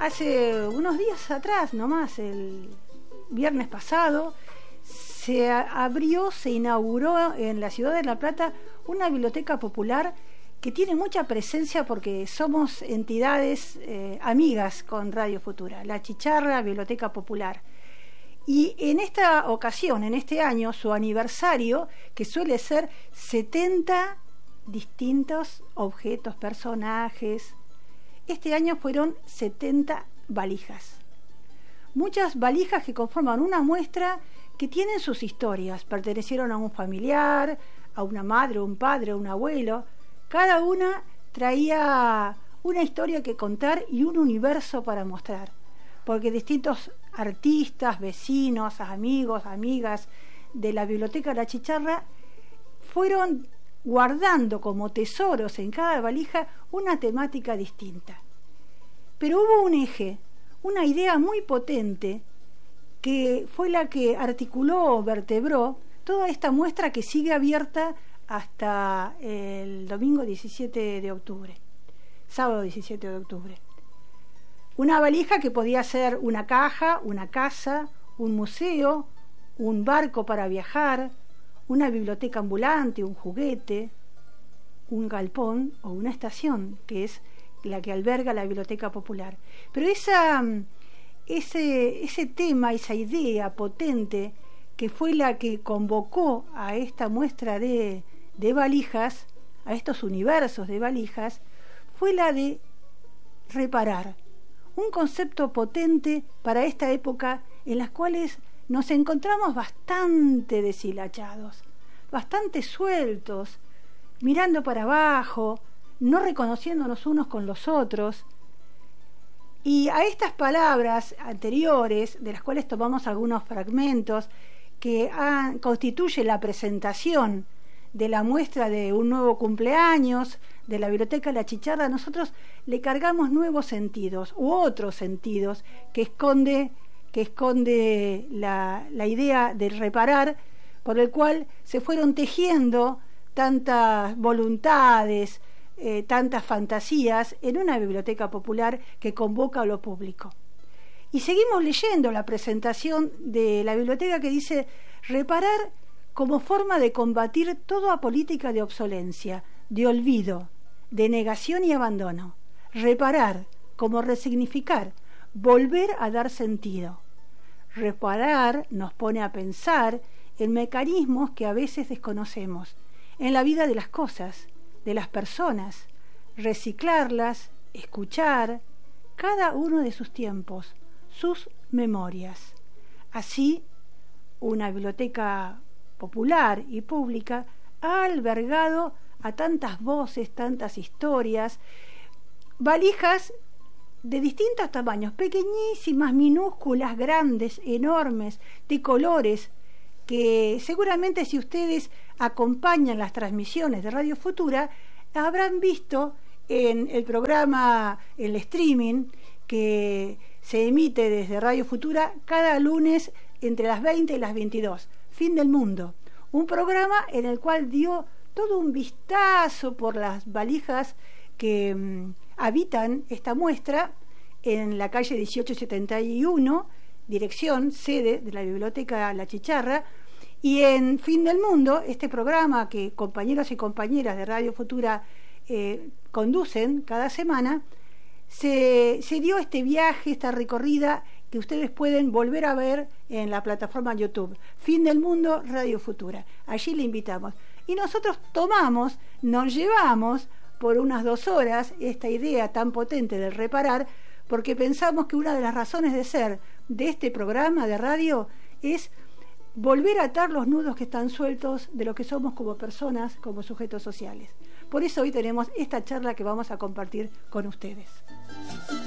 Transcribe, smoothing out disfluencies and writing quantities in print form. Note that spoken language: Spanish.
hace unos días atrás, nomás, el viernes pasado, se inauguró en la ciudad de La Plata una biblioteca popular que tiene mucha presencia porque somos entidades amigas con Radio Futura, La Chicharra, Biblioteca Popular. Y en esta ocasión, en este año, su aniversario, que suele ser 70 distintos objetos, personajes, este año fueron 70 valijas. Muchas valijas que conforman una muestra que tienen sus historias, pertenecieron a un familiar, a una madre, un padre, un abuelo. Cada una traía una historia que contar y un universo para mostrar, porque distintos artistas, vecinos, amigos, amigas de la Biblioteca La Chicharra fueron guardando como tesoros en cada valija una temática distinta. Pero hubo un eje, una idea muy potente, que fue la que articuló o vertebró toda esta muestra que sigue abierta hasta el domingo 17 de octubre, sábado 17 de octubre. Una valija que podía ser una caja, una casa, un museo, un barco para viajar, una biblioteca ambulante, un juguete, un galpón o una estación, que es la que alberga la Biblioteca Popular. Pero ese tema, esa idea potente que fue la que convocó a esta muestra de valijas, a estos universos de valijas, fue la de reparar. Un concepto potente para esta época en las cuales nos encontramos bastante deshilachados, bastante sueltos, mirando para abajo, no reconociéndonos unos con los otros. Y a estas palabras anteriores, de las cuales tomamos algunos fragmentos, que constituye la presentación de la muestra de un nuevo cumpleaños de la Biblioteca La Chicharra, nosotros le cargamos nuevos sentidos u otros sentidos que esconde la idea de reparar, por el cual se fueron tejiendo tantas voluntades, tantas fantasías en una biblioteca popular que convoca a lo público. Y seguimos leyendo la presentación de la biblioteca que dice: reparar como forma de combatir toda política de obsolencia, de olvido, de negación y abandono. Reparar como resignificar, volver a dar sentido. Reparar nos pone a pensar en mecanismos que a veces desconocemos, en la vida de las cosas, de las personas, reciclarlas, escuchar cada uno de sus tiempos, sus memorias. Así, una biblioteca popular y pública ha albergado a tantas voces, tantas historias, valijas de distintos tamaños, pequeñísimas, minúsculas, grandes, enormes, de colores, que seguramente si ustedes acompañan las transmisiones de Radio Futura, habrán visto en el programa, el streaming, que se emite desde Radio Futura cada lunes entre las 20 y las 22, Fin del Mundo, un programa en el cual dio todo un vistazo por las valijas que habitan esta muestra en la calle 1871, dirección, sede de la Biblioteca La Chicharra. Y en Fin del Mundo, este programa que compañeros y compañeras de Radio Futura conducen cada semana, se dio este viaje, esta recorrida que ustedes pueden volver a ver en la plataforma YouTube, Fin del Mundo Radio Futura. Allí le invitamos. Y nosotros nos llevamos por unas 2 horas esta idea tan potente de reparar, porque pensamos que una de las razones de ser de este programa de radio es volver a atar los nudos que están sueltos de lo que somos como personas, como sujetos sociales. Por eso hoy tenemos esta charla que vamos a compartir con ustedes.